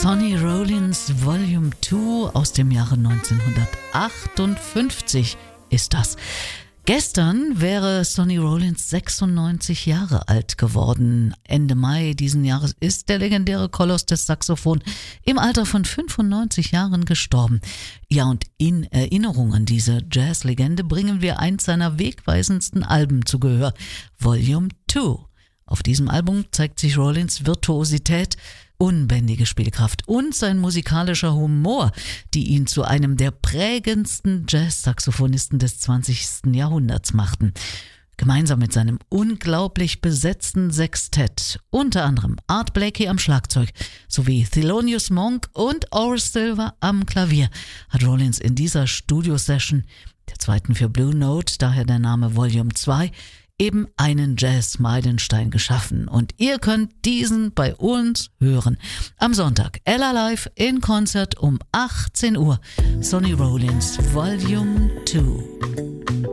Sonny Rollins Volume 2 aus dem Jahre 1958 ist das. Gestern wäre Sonny Rollins 96 Jahre alt geworden. Ende Mai diesen Jahres ist der legendäre Koloss des Saxophon im Alter von 95 Jahren gestorben. Ja, und in Erinnerung an diese Jazzlegende bringen wir eins seiner wegweisendsten Alben zu Gehör, Volume 2. Auf diesem Album zeigt sich Rollins Virtuosität, unbändige Spielkraft und sein musikalischer Humor, die ihn zu einem der prägendsten Jazz-Saxophonisten des 20. Jahrhunderts machten. Gemeinsam mit seinem unglaublich besetzten Sextett, unter anderem Art Blakey am Schlagzeug sowie Thelonious Monk und Horace Silver am Klavier, hat Rollins in dieser Studio-Session, der zweiten für Blue Note, daher der Name Volume 2, eben einen Jazz-Meilenstein geschaffen. Und ihr könnt diesen bei uns hören. Am Sonntag Ella Live in Konzert um 18 Uhr. Sonny Rollins Volume 2.